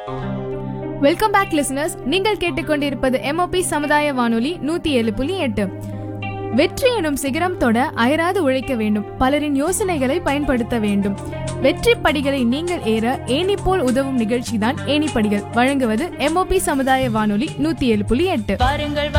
Welcome back listeners. நீங்கள் கேட்டுக்கொண்டிருப்பது MOP சமுதாய வானொலி 107.8. வெற்றி எனும் சிகரம் தொட அயராது உழைக்க வேண்டும். பலரின் யோசனைகளை பயன்படுத்த வேண்டும். வெற்றி படிகளை நீங்கள் ஏற ஏணி போல் உதவும் நிகழ்ச்சி தான் ஏணிப்படிகள். வழங்குவது MOP சமுதாய வானொலி 107.8.